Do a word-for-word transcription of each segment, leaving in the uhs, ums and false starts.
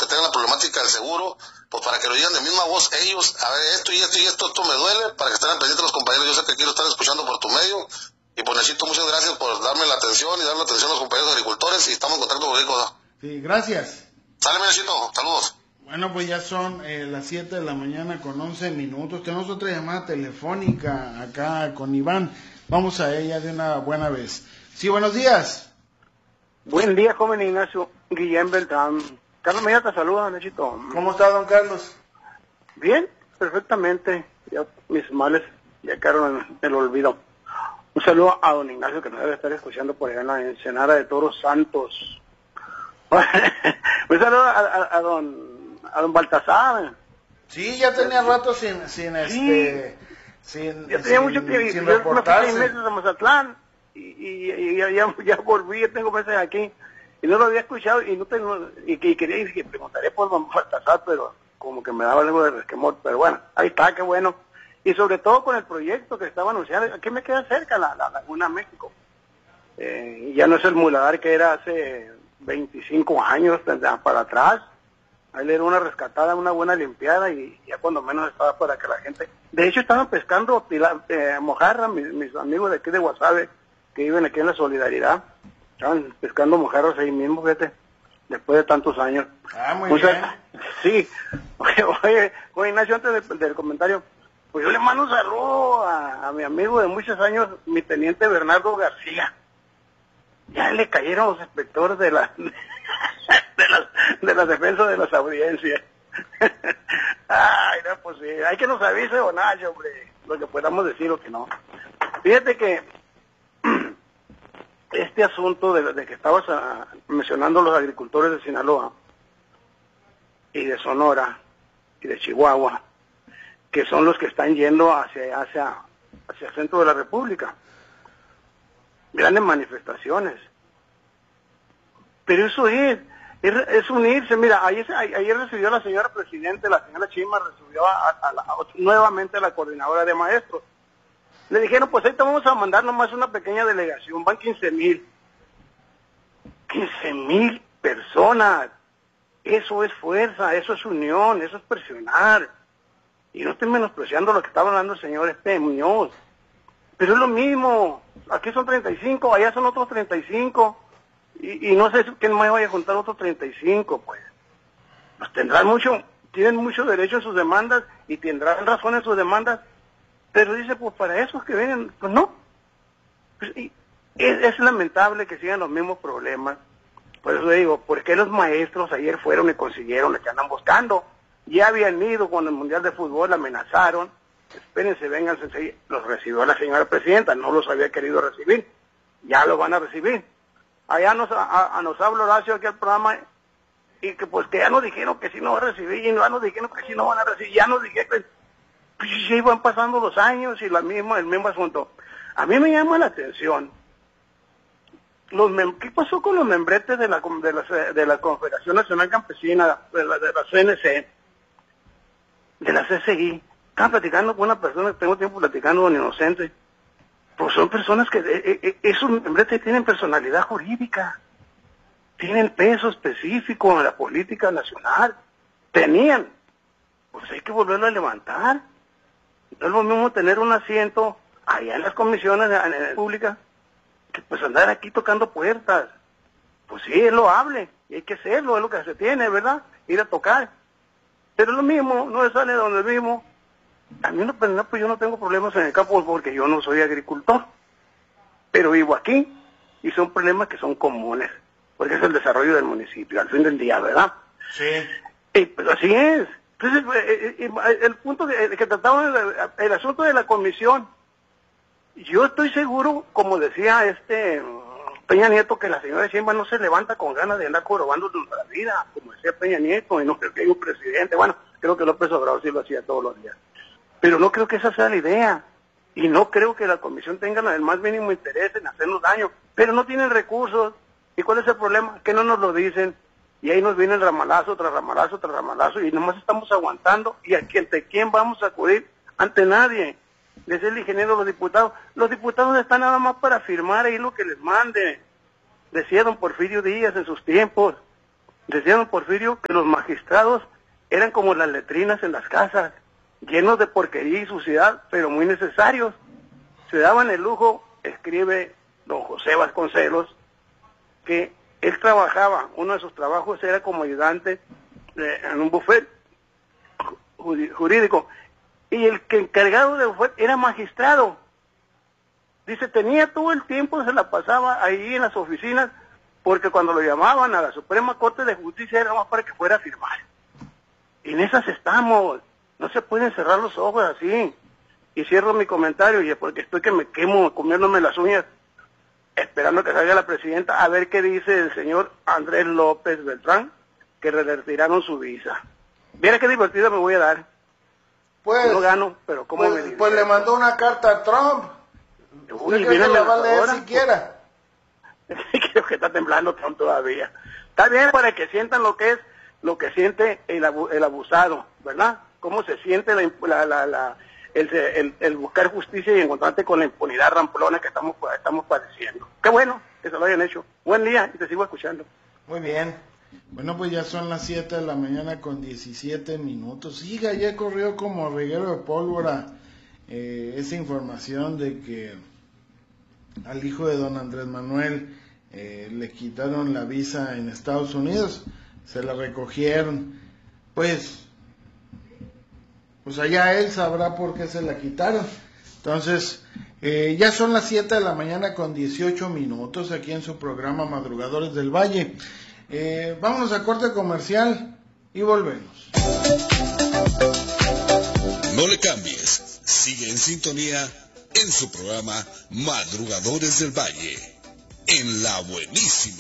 tengan la problemática del seguro, pues para que lo digan de misma voz ellos, a ver, esto y esto y esto, esto me duele, para que estén pendientes los compañeros. Yo sé que aquí lo están escuchando por tu medio, y pues necesito muchas gracias por darme la atención y darle la atención a los compañeros agricultores, y estamos en contacto con ellos. Sí, gracias. Sale, Menecito, saludos. Bueno, pues ya son eh, las siete de la mañana con once minutos. Tenemos otra llamada telefónica acá con Iván. Vamos a ella de una buena vez. Sí, buenos días. Buen día, joven Ignacio. Guillén Beltrán. Carlos Mejía te saluda, Nachito. ¿Cómo está, don Carlos? Bien, perfectamente. Ya mis males ya quedaron en el olvido. Un saludo a don Ignacio, que nos debe estar escuchando por allá en la Ensenada de Toros Santos. Un saludo a, a, a don a don Baltasar. Sí, ya tenía rato sin, sin Sí. este, sin, Ya tenía sin, mucho que sin yo me fui reportarse. seis meses a Mazatlán y, y, y ya, ya, ya volví, ya tengo meses aquí y no lo había escuchado y no tengo, y, y quería y preguntaré por don Baltasar, pero como que me daba algo de resquemor, pero bueno, ahí está, qué bueno. Y sobre todo con el proyecto que estaba anunciando, aquí me queda cerca la, la Laguna México. Eh, ya no es el muladar que era hace veinticinco años para atrás. Ahí era una rescatada, una buena limpiada y ya cuando menos estaba para que la gente... De hecho estaban pescando pila, eh, mojarra, mis, mis amigos de aquí de Guasave, que viven aquí en la Solidaridad. Estaban pescando mojarras ahí mismo, fíjate, después de tantos años. Ah, muy o sea, bien. Sí, oye, oye, oye, Ignacio, antes de, del comentario, pues yo le mando un saludo a, a mi amigo de muchos años, mi teniente Bernardo García. Ya le cayeron los inspectores de la de la, de la defensa de las audiencias. Ay, no, pues sí, hay que nos avise, Bonacho, hombre, lo que podamos decir o que no. Fíjate que este asunto de, de que estabas a, mencionando los agricultores de Sinaloa y de Sonora y de Chihuahua, que son los que están yendo hacia hacia hacia el centro de la República, grandes manifestaciones, pero eso es es, es unirse. Mira, ayer, ayer recibió la señora presidente, la señora Chima recibió a, a la, a, nuevamente a la coordinadora de maestros. Le dijeron, pues ahí te vamos a mandar nomás una pequeña delegación, van quince mil. quince mil personas. Eso es fuerza, eso es unión, eso es presionar. Y no estoy menospreciando lo que estaba hablando el señor este Muñoz. Pero es lo mismo. Aquí son treinta y cinco, allá son otros treinta y cinco. Y, y no sé quién más vaya a contar otros treinta y cinco, pues. Pues tendrán mucho, tienen mucho derecho en sus demandas y tendrán razón en sus demandas. Pero dice, pues para esos que vienen, pues no. Pues, y es, es lamentable que sigan los mismos problemas. Por eso digo, ¿por qué los maestros ayer fueron y consiguieron lo que andan buscando? Ya habían ido con el Mundial de Fútbol, amenazaron. Espérense, vengan, los recibió la señora presidenta, no los había querido recibir. Ya lo van a recibir. Allá nos, a, a nos habla Horacio aquí al programa y que pues que ya nos dijeron que sí no van a recibir y ya nos dijeron que sí no van a recibir, ya nos dijeron que pues sí van pasando los años y la misma, el mismo asunto. A mí me llama la atención, los mem ¿qué pasó con los membretes de la, de la, de la Confederación Nacional Campesina, de la, de la C N C, de la C C I? Estaba platicando con una persona, tengo tiempo platicando con Inocente. Pues son personas que, eh, eh, esos membretes tienen personalidad jurídica, tienen peso específico en la política nacional, tenían, pues hay que volverlo a levantar. No es lo mismo tener un asiento allá en las comisiones de, de, de públicas que pues andar aquí tocando puertas. Pues sí, es loable, y hay que hacerlo, es lo que se tiene, ¿verdad? Ir a tocar. Pero es lo mismo, no sale donde mismo. A mí no, pues, no, pues yo no tengo problemas en el campo porque yo no soy agricultor, pero vivo aquí y son problemas que son comunes, porque es el desarrollo del municipio, al fin del día, ¿verdad? Sí. Y, pues así es. Entonces, eh, eh, el punto de, de que tratamos, el, el asunto de la comisión, yo estoy seguro, como decía este Peña Nieto, que la señora Sheinbaum no se levanta con ganas de andar corrobando nuestra vida, como decía Peña Nieto, y no creo que haya un presidente, bueno, creo que López Obrador sí lo hacía todos los días. Pero no creo que esa sea la idea. Y no creo que la comisión tenga el más mínimo interés en hacernos daño. Pero no tienen recursos. ¿Y cuál es el problema? Que no nos lo dicen. Y ahí nos viene el ramalazo tras ramalazo tras ramalazo. Y nomás estamos aguantando. ¿Y aquí ante quién vamos a acudir? Ante nadie. Desde el ingeniero, los diputados. Los diputados están nada más para firmar ahí lo que les mande. Decía don Porfirio Díaz en sus tiempos. Decía don Porfirio que los magistrados eran como las letrinas en las casas, llenos de porquería y suciedad, pero muy necesarios. Se daban el lujo, escribe don José Vasconcelos, que él trabajaba, uno de sus trabajos era como ayudante de, en un bufet jurídico, y el que encargado de bufet era magistrado. Dice, tenía todo el tiempo, se la pasaba ahí en las oficinas, porque cuando lo llamaban a la Suprema Corte de Justicia era más para que fuera a firmar. Y en esas estamos, no se pueden cerrar los ojos así. Y cierro mi comentario, y porque estoy que me quemo comiéndome las uñas, esperando que salga la presidenta, a ver qué dice el señor Andrés López Beltrán, que le retiraron su visa. Mira qué divertido me voy a dar. Pues, no gano, pero ¿cómo pues, me pues le mandó una carta a Trump. Uy, ¿Usted cree que la va a leer siquiera? Creo que está temblando Trump todavía. Está bien para que sientan lo que es, lo que siente el, abu el abusado, ¿verdad? Cómo se siente la, la, la, la el, el, el buscar justicia y encontrarte con la impunidad ramplona que estamos, estamos padeciendo. Qué bueno que se lo hayan hecho. Buen día y te sigo escuchando. Muy bien. Bueno, pues ya son las siete de la mañana con diecisiete minutos. Siga, ya corrió como reguero de pólvora eh, esa información de que al hijo de don Andrés Manuel eh, le quitaron la visa en Estados Unidos, se la recogieron. Pues, pues allá él sabrá por qué se la quitaron. Entonces, eh, ya son las siete de la mañana con dieciocho minutos aquí en su programa Madrugadores del Valle. Eh, vámonos a corte comercial y volvemos. No le cambies, sigue en sintonía en su programa Madrugadores del Valle, en La Buenísima.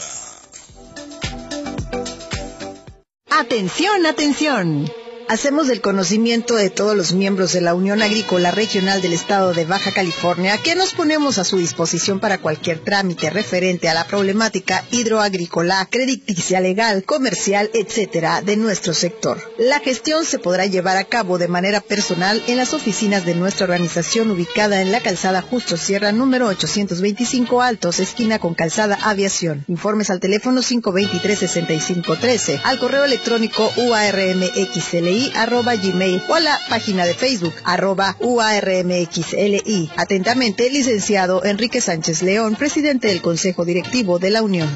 Atención, atención. Hacemos del conocimiento de todos los miembros de la Unión Agrícola Regional del Estado de Baja California que nos ponemos a su disposición para cualquier trámite referente a la problemática hidroagrícola, crediticia, legal, comercial, etcétera, de nuestro sector. La gestión se podrá llevar a cabo de manera personal en las oficinas de nuestra organización ubicada en la calzada Justo Sierra número ochocientos veinticinco Altos, esquina con calzada Aviación. Informes al teléfono cinco dos tres, seis cinco uno tres, al correo electrónico u a r m x l i arroba gmail o a la página de Facebook arroba u a r m x l i. Atentamente, licenciado Enrique Sánchez León, presidente del Consejo Directivo de la Unión.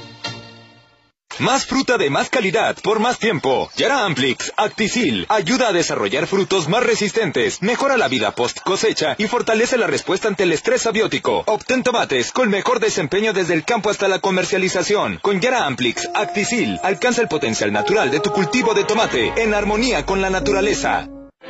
Más fruta de más calidad por más tiempo. Yara Amplix Acticil ayuda a desarrollar frutos más resistentes, mejora la vida post cosecha y fortalece la respuesta ante el estrés abiótico. Obtén tomates con mejor desempeño desde el campo hasta la comercialización. Con Yara Amplix Acticil alcanza el potencial natural de tu cultivo de tomate en armonía con la naturaleza.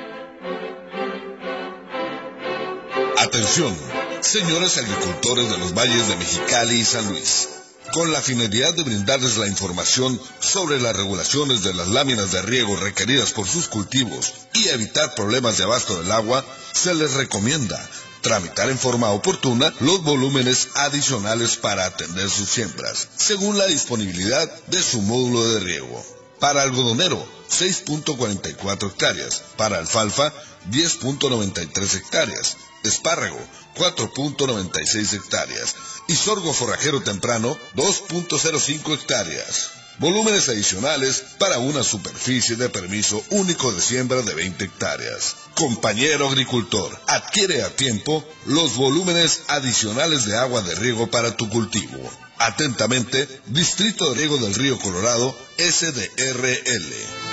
Atención, señores agricultores de los valles de Mexicali y San Luis. Con la finalidad de brindarles la información sobre las regulaciones de las láminas de riego requeridas por sus cultivos y evitar problemas de abasto del agua, se les recomienda tramitar en forma oportuna los volúmenes adicionales para atender sus siembras, según la disponibilidad de su módulo de riego. Para algodonero, seis punto cuarenta y cuatro hectáreas. Para alfalfa, diez punto noventa y tres hectáreas. Espárrago, cuatro punto noventa y seis hectáreas. Y sorgo forrajero temprano, dos punto cero cinco hectáreas. Volúmenes adicionales para una superficie de permiso único de siembra de veinte hectáreas. Compañero agricultor, adquiere a tiempo los volúmenes adicionales de agua de riego para tu cultivo. Atentamente, Distrito de Riego del Río Colorado, S D R L.